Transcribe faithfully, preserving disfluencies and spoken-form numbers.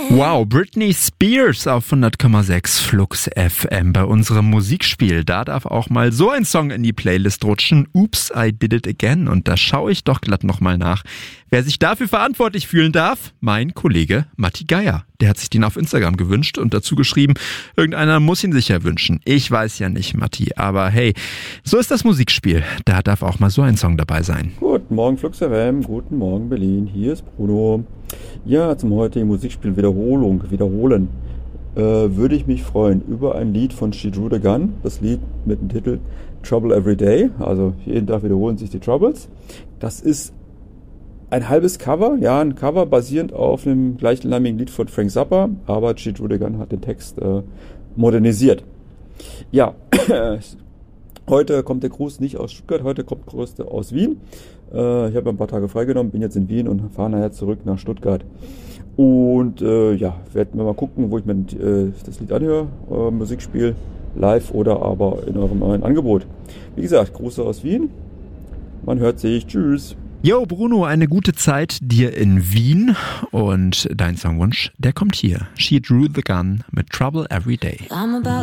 Wow, Britney Spears auf hundert Komma sechs Flux F M. Bei unserem Musikspiel, da darf auch mal so ein Song in die Playlist rutschen. Oops, I did it again. Und da schaue ich doch glatt nochmal nach. Wer sich dafür verantwortlich fühlen darf? Mein Kollege Matti Geier. Der hat sich den auf Instagram gewünscht und dazu geschrieben, irgendeiner muss ihn sicher wünschen. Ich weiß ja nicht, Matti, aber hey, so ist das Musikspiel. Da darf auch mal so ein Song dabei sein. Guten Morgen Flux F M, guten Morgen Berlin, hier ist Bruno. Ja, zum heutigen Musikspiel Wiederholung, wiederholen, äh, würde ich mich freuen über ein Lied von She Drew the Gun, das Lied mit dem Titel Trouble Every Day, also jeden Tag wiederholen sich die Troubles. Das ist ein halbes Cover, ja, ein Cover basierend auf einem gleichnamigen Lied von Frank Zappa, aber She Drew the Gun hat den Text äh, modernisiert. Ja, heute kommt der Gruß nicht aus Stuttgart, heute kommt der Gruß aus Wien. Äh, ich habe ein paar Tage freigenommen, bin jetzt in Wien und fahre nachher zurück nach Stuttgart. Und äh, ja, werden wir mal gucken, wo ich mir äh, das Lied anhöre, äh, Musikspiel, live oder aber in eurem neuen Angebot. Wie gesagt, Grüße aus Wien, man hört sich, tschüss. Yo Bruno, eine gute Zeit dir in Wien und dein Songwunsch, der kommt hier. She Drew the Gun mit Trouble Every Day.